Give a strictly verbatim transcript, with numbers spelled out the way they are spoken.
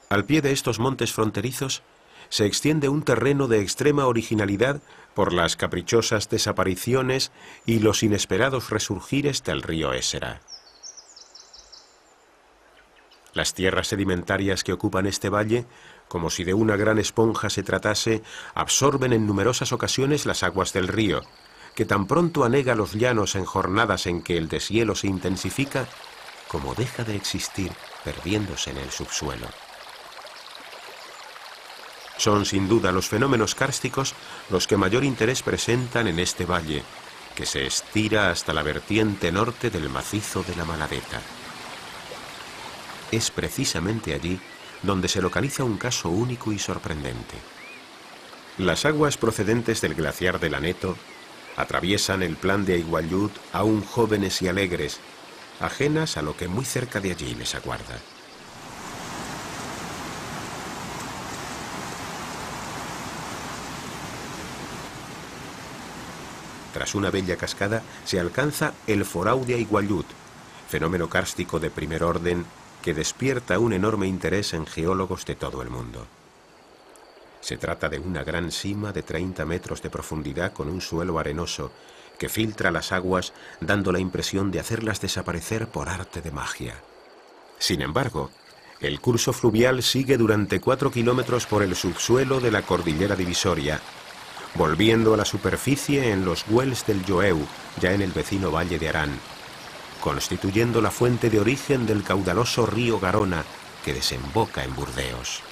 Al pie de estos montes fronterizos se extiende un terreno de extrema originalidad por las caprichosas desapariciones y los inesperados resurgires del río Ésera. Las tierras sedimentarias que ocupan este valle, como si de una gran esponja se tratase, absorben en numerosas ocasiones las aguas del río, que tan pronto anega los llanos en jornadas en que el deshielo se intensifica, como deja de existir, perdiéndose en el subsuelo. Son sin duda los fenómenos kársticos los que mayor interés presentan en este valle, que se estira hasta la vertiente norte del macizo de la Maladeta. Es precisamente allí donde se localiza un caso único y sorprendente. Las aguas procedentes del glaciar del Aneto atraviesan el plan de Aiguallud aún jóvenes y alegres, ajenas a lo que muy cerca de allí les aguarda. Tras una bella cascada se alcanza el Forau de Aiguallud, fenómeno kárstico de primer orden que despierta un enorme interés en geólogos de todo el mundo. Se trata de una gran sima de treinta metros de profundidad con un suelo arenoso que filtra las aguas dando la impresión de hacerlas desaparecer por arte de magia. Sin embargo, el curso fluvial sigue durante cuatro kilómetros por el subsuelo de la cordillera divisoria, volviendo a la superficie en los Güells del Joeu, ya en el vecino valle de Arán, constituyendo la fuente de origen del caudaloso río Garona que desemboca en Burdeos.